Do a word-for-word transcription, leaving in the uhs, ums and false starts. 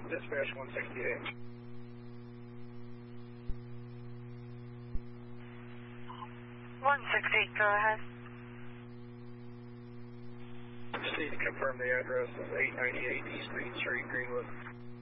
Dispatch one sixty-eight. one sixty-eight, go ahead. Just need to confirm the address of eight ninety-eight East Main Street, Greenwood.